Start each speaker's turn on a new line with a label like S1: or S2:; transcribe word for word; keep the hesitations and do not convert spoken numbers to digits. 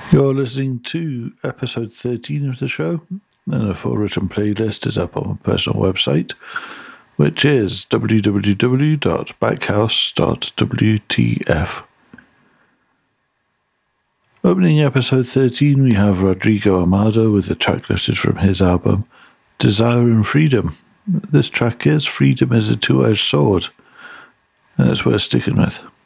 S1: You're listening to episode thirteen of the show, and a full written playlist is up on my personal website, which is w w w dot backhouse dot w t f. Opening episode thirteen, we have Rodrigo Amado with a track listed from his album Desire and Freedom. This track is Freedom is a Two-Edged Sword, and it's worth sticking with.